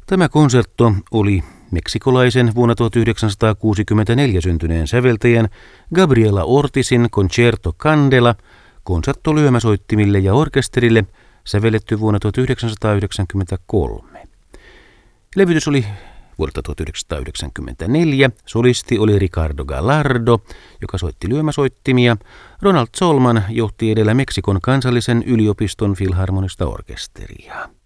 Tämä konsertto oli meksikolaisen vuonna 1964 syntyneen säveltäjän Gabriela Ortizin Concerto Candela konsertto lyömäsoittimille ja orkesterille sävelletty vuonna 1993. Levytys oli vuodelta 1994. Solisti oli Ricardo Gallardo, joka soitti lyömäsoittimia. Ronald Solman johti edellä Meksikon kansallisen yliopiston filharmonista orkesteria.